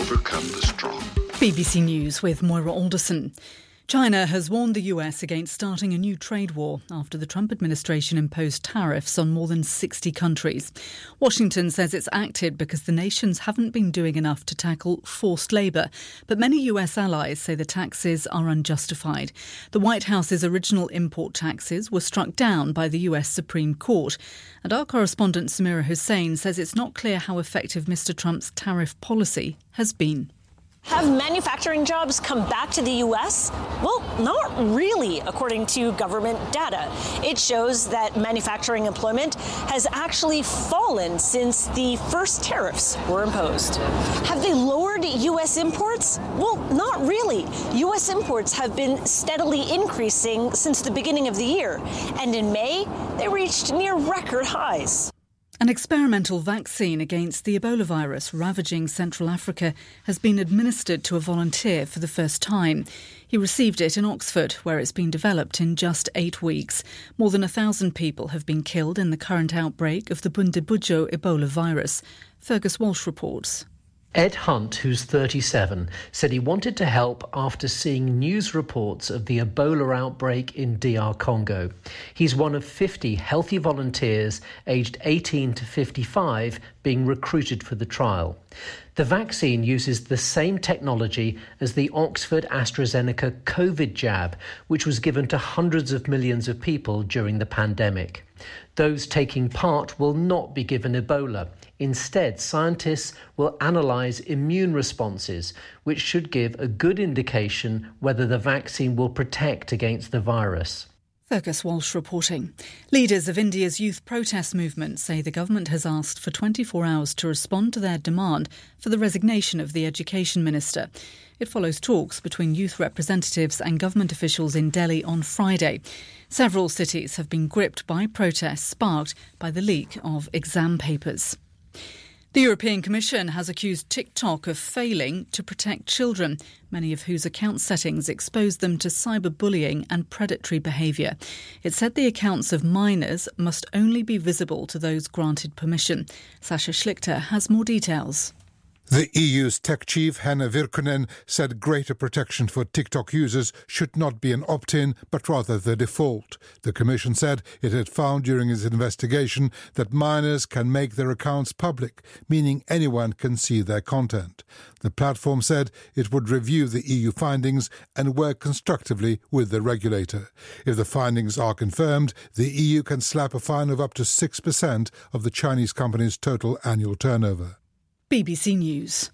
overcome the strong. BBC News with Moira Alderson. China has warned the US against starting a new trade war after the Trump administration imposed tariffs on more than 60 countries. Washington says it's acted because the nations haven't been doing enough to tackle forced labour, but many US allies say the taxes are unjustified. The White House's original import taxes were struck down by the US Supreme Court, and our correspondent Samira Hussain says it's not clear how effective Mr. Trump's tariff policy has been. Have manufacturing jobs come back to the U.S.? Well, not really, according to government data. It shows that manufacturing employment has actually fallen since the first tariffs were imposed. Have they lowered U.S. imports? Well, not really. U.S. imports have been steadily increasing since the beginning of the year, and in May, they reached near record highs. An experimental vaccine against the Ebola virus ravaging Central Africa has been administered to a volunteer for the first time. He received it in Oxford, where it's been developed in just 8 weeks. More than 1,000 people have been killed in the current outbreak of the Bundibugyo Ebola virus. Fergus Walsh reports. Ed Hunt, who's 37, said he wanted to help after seeing news reports of the Ebola outbreak in DR Congo. He's one of 50 healthy volunteers aged 18 to 55 being recruited for the trial. The vaccine uses the same technology as the Oxford AstraZeneca COVID jab, which was given to hundreds of millions of people during the pandemic. Those taking part will not be given Ebola. Instead, scientists will analyse immune responses, which should give a good indication whether the vaccine will protect against the virus. Fergus Walsh reporting. Leaders of India's youth protest movement say the government has asked for 24 hours to respond to their demand for the resignation of the education minister. It follows talks between youth representatives and government officials in Delhi on Friday. Several cities have been gripped by protests sparked by the leak of exam papers. The European Commission has accused TikTok of failing to protect children, many of whose account settings expose them to cyberbullying and predatory behaviour. It said the accounts of minors must only be visible to those granted permission. Sasha Schlichter has more details. The EU's tech chief, Hanna Virkkunen, said greater protection for TikTok users should not be an opt-in, but rather the default. The Commission said it had found during its investigation that minors can make their accounts public, meaning anyone can see their content. The platform said it would review the EU findings and work constructively with the regulator. If the findings are confirmed, the EU can slap a fine of up to 6% of the Chinese company's total annual turnover. BBC News.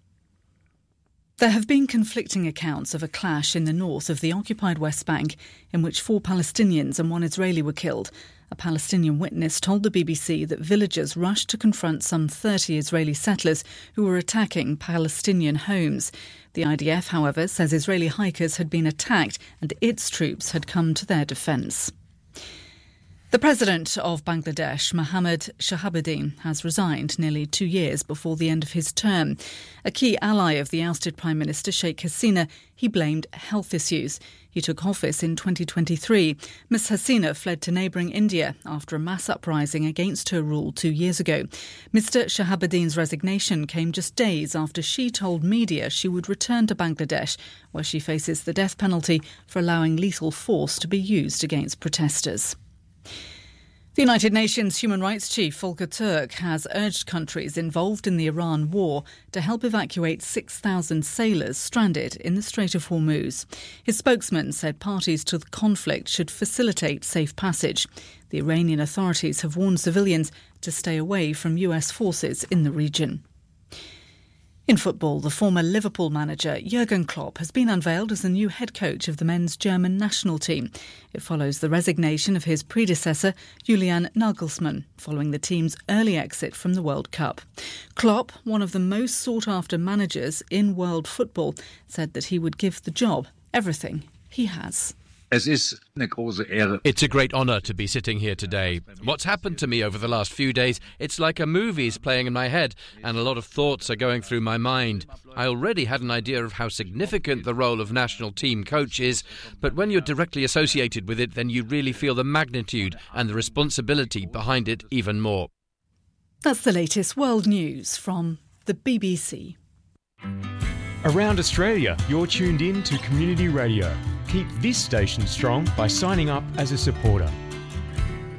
There have been conflicting accounts of a clash in the north of the occupied West Bank in which 4 Palestinians and 1 Israeli were killed. A Palestinian witness told the BBC that villagers rushed to confront some 30 Israeli settlers who were attacking Palestinian homes. The IDF, however, says Israeli hikers had been attacked and its troops had come to their defence. The President of Bangladesh, Mohammad Shahabuddin, has resigned nearly 2 years before the end of his term. A key ally of the ousted Prime Minister Sheikh Hasina, he blamed health issues. He took office in 2023. Ms Hasina fled to neighbouring India after a mass uprising against her rule 2 years ago. Mr Shahabuddin's resignation came just days after she told media she would return to Bangladesh, where she faces the death penalty for allowing lethal force to be used against protesters. The United Nations Human Rights Chief Volker Turk has urged countries involved in the Iran war to help evacuate 6,000 sailors stranded in the Strait of Hormuz. His spokesman said parties to the conflict should facilitate safe passage. The Iranian authorities have warned civilians to stay away from US forces in the region. In football, the former Liverpool manager Jurgen Klopp has been unveiled as the new head coach of the men's German national team. It follows the resignation of his predecessor, Julian Nagelsmann, following the team's early exit from the World Cup. Klopp, one of the most sought-after managers in world football, said that he would give the job everything he has. It's a great honour to be sitting here today. What's happened to me over the last few days, it's like a movie's playing in my head, and a lot of thoughts are going through my mind. I already had an idea of how significant the role of national team coach is, but when you're directly associated with it, then you really feel the magnitude and the responsibility behind it even more. That's the latest world news from the BBC. Around Australia, you're tuned in to Community Radio. Keep this station strong by signing up as a supporter.